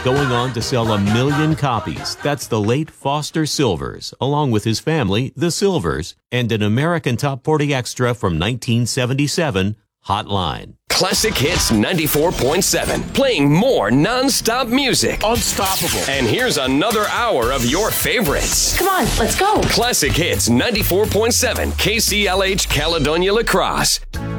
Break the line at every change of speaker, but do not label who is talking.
going on to sell 1 million copies. That's the late Foster Silvers, along with his family, the Silvers, and an American Top 40 extra from 1977, Hotline.
Classic Hits 94.7, playing more non-stop music.
Unstoppable.
And here's another hour of your favorites.
Come on, let's go.
Classic Hits 94.7, KCLH Caledonia La Crosse.